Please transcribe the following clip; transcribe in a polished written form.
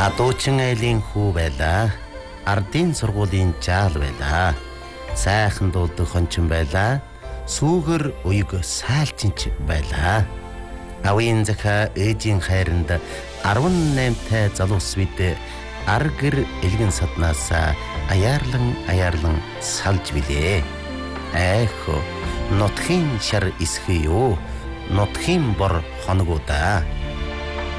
Адуучин айлын хүү байлаа. Ардын сургуулийн жаал байлаа. Сайхан дуулдаг хончин байлаа. Сүүгэр уяг сайлчинч байлаа. Авийн захаа ээжийн хайранд 18-тай залуус бид ар гэр элгэн саднаас аяарлан салж билээ. Айхо нутхийн шар исхий юу? Нутхийн бор хоногуда.